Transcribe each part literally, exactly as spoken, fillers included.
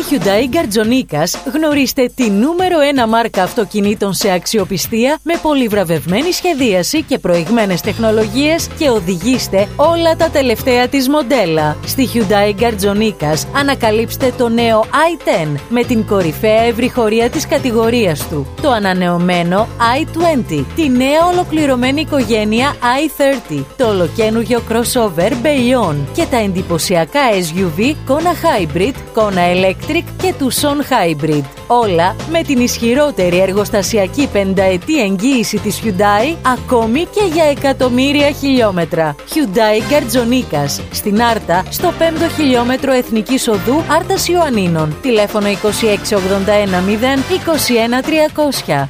Hyundai Γκαρτζονίκας γνωρίστε τη νούμερο ένα μάρκα αυτοκινήτων σε αξιοπιστία με πολυβραβευμένη σχεδίαση και προηγμένες τεχνολογίες και οδηγήστε όλα τα τελευταία της μοντέλα. Στη Hyundai Γκαρτζονίκας ανακαλύψτε το νέο άι δέκα με την κορυφαία ευρυχωρία της κατηγορίας του, το ανανεωμένο άι είκοσι, τη νέα ολοκληρωμένη οικογένεια άι τριάντα, το ολοκαίνουργιο crossover Bayon και τα εντυπωσιακά ες γιου βι Kona Hybrid, Kona Electric και Tucson Hybrid. Όλα με την ισχυρότερη εργοστασιακή πενταετή εγγύηση της Hyundai, ακόμη και για εκατομμύρια χιλιόμετρα. Hyundai Γκαρτζονίκας, στην Άρτα, στο πέμπτο χιλιόμετρο Εθνικής Οδού Άρτας Ιωαννίνων. Τηλέφωνο είκοσι έξι ογδόντα ένα μηδέν είκοσι ένα τριακόσια.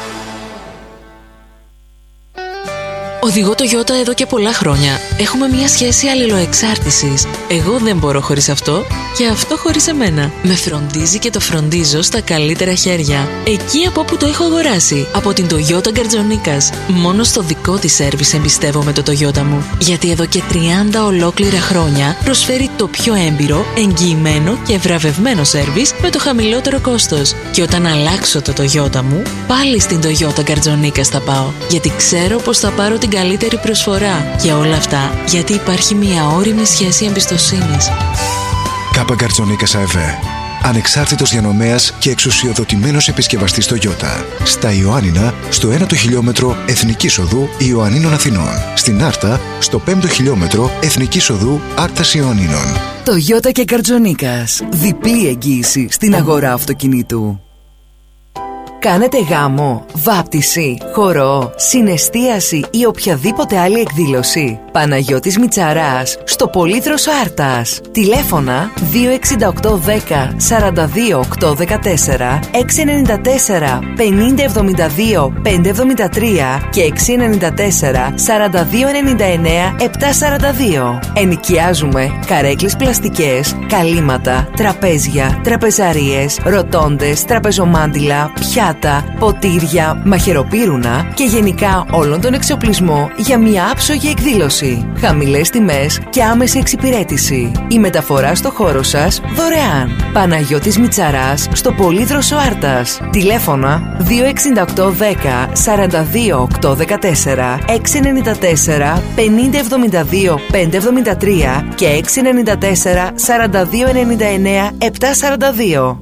Οδηγώ το Toyota εδώ και πολλά χρόνια. Έχουμε μια σχέση αλληλοεξάρτησης. Εγώ δεν μπορώ χωρίς αυτό και αυτό χωρίς εμένα. Με φροντίζει και το φροντίζω στα καλύτερα χέρια. Εκεί από όπου το έχω αγοράσει, από την Toyota Γκαρτζονίκας. Μόνο στο δικό της σέρβις εμπιστεύομαι το Toyota μου. Γιατί εδώ και τριάντα ολόκληρα χρόνια προσφέρει το πιο έμπειρο, εγγυημένο και βραβευμένο σέρβις με το χαμηλότερο κόστος. Και όταν αλλάξω το Toyota μου, πάλι στην Toyota Γκαρτζονίκας θα πάω. Γιατί ξέρω πως θα πάρω την καλύτερη προσφορά. Και όλα αυτά γιατί υπάρχει μια ώριμη σχέση εμπιστοσύνης. Κάπα Γκαρτζονίκας έι βι. Ανεξάρτητος διανομέας και εξουσιοδοτημένος επισκευαστής Toyota. Στα Ιωάννινα, στο ένατο χιλιόμετρο Εθνικής Οδού Ιωαννίνων Αθηνών. Στην Άρτα, στο πέμπτο χιλιόμετρο Εθνικής Οδού Άρτας Ιωαννίνων. Toyota και Γκαρτζονίκας. Διπλή εγγύηση στην αγορά αυτοκινήτου. Κάνετε γάμο, βάπτιση, χορό, συναισθίαση ή οποιαδήποτε άλλη εκδήλωση? Παναγιώτης Μητσαράς, στο Πολύδρος Άρτας. Τηλέφωνα δύο εξήντα οκτώ δέκα σαράντα δύο οκτώ δεκατέσσερα, έξι εννιά τέσσερα πενήντα εβδομήντα δύο πεντακόσια εβδομήντα τρία και έξι εννιά τέσσερα σαράντα δύο ενενήντα εννέα επτακόσια σαράντα δύο. Ενοικιάζουμε καρέκλες πλαστικές, καλύματα, τραπέζια, τραπεζαρίες, ροτόντες, τραπεζομάντιλα, πιάτα, ποτήρια, μαχαιροπύρουνα και γενικά όλον τον εξοπλισμό για μια άψογη εκδήλωση. Χαμηλές τιμές και άμεση εξυπηρέτηση. Η μεταφορά στο χώρο σας δωρεάν. Παναγιώτης Μητσαράς, στο Πολύδροσο Άρτας. Τηλέφωνα δύο εξήντα οκτώ δέκα σαράντα δύο οκτώ δεκατέσσερα, έξι εννιά τέσσερα πενήντα εβδομήντα δύο πεντακόσια εβδομήντα τρία και έξι εννιά τέσσερα σαράντα δύο ενενήντα εννέα επτακόσια σαράντα δύο.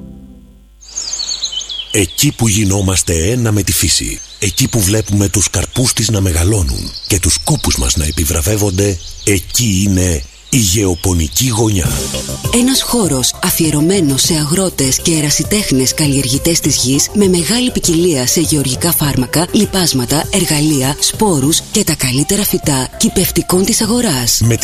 Εκεί που γινόμαστε ένα με τη φύση, εκεί που βλέπουμε τους καρπούς της να μεγαλώνουν και τους κόπους μας να επιβραβεύονται, εκεί είναι η γεωπονική γωνιά. Ένας χώρος αφιερωμένος σε αγρότες και ερασιτέχνες καλλιεργητές της γης με μεγάλη ποικιλία σε γεωργικά φάρμακα, λιπάσματα, εργαλεία, σπόρους και τα καλύτερα φυτά κυπευτικών της αγοράς. Με